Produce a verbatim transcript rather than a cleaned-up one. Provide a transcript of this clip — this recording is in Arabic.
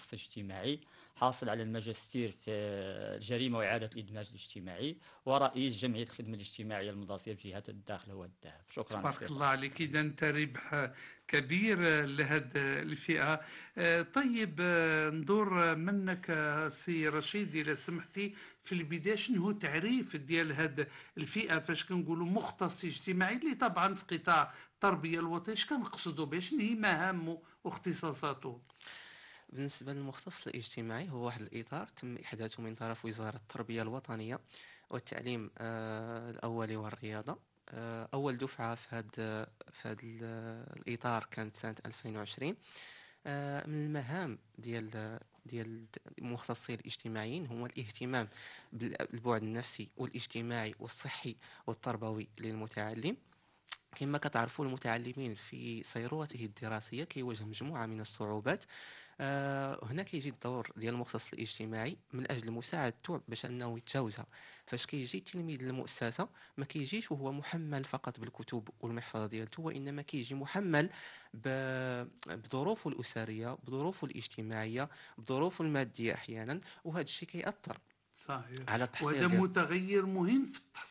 المختص الاجتماعي، حاصل على الماجستير في الجريمة وإعادة الإدماج الاجتماعي، ورئيس جمعية الخدمة الاجتماعية المضافية في جهة الداخل والذهب. شكرا تبارك الله أصدقائي. عليك، إذا أنت ربح كبير لهذه الفئة. آه، طيب، آه، ندور منك آه، سي رشيد إذا سمحتي، في البداية شنو هو تعريف ديال هذه الفئة؟ فاش كنقولوا مختص اجتماعي اللي طبعا في قطاع التربية الوطنية، اش كنقصدوا به؟ شنو هي مهامه واختصاصاته؟ بالنسبة للمختص الاجتماعي، هو واحد الإطار تم إحداثه من طرف وزارة التربية الوطنية والتعليم آه، الأولي والرياضة. آه، أول دفعة في هذا في هذا الإطار كانت سنة ألفين وعشرين. آه، من المهام ديال ديال المختصين الاجتماعيين هو الاهتمام بالبعد النفسي والاجتماعي والصحي والتربوي للمتعلم. كما كتعرفوا، المتعلمين في صيروته الدراسية كيواجه مجموعة من الصعوبات. آه، هنا كيجي الدور ديال المختص الاجتماعي من أجل مساعدته باش أنه يتجاوزها. فاش كيجي التلميذ للمؤسسة، ما كيجيش وهو محمل فقط بالكتب والمحفظة ديالته، وإنما كيجي محمل ب- بظروفه الأسرية، بظروفه الاجتماعية، بظروفه المادية أحيانا، وهذا الشيء كيأثر صحيح. على وهذا التحصيل ديال. متغير مهم في